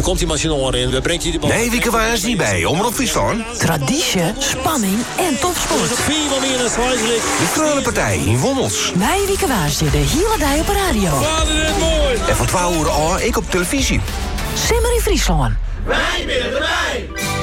komt die machine in. Dan brengt hij de bal. Nee, Wieke was niet bij. Omroep Friesland. Traditie, spanning en topsport. De Freule Partij in Wommels. Wij Wieke Waas de hele dag op de radio. En van 12 uur aan ik op televisie. Simmer in Friesland. Wij willen erbij.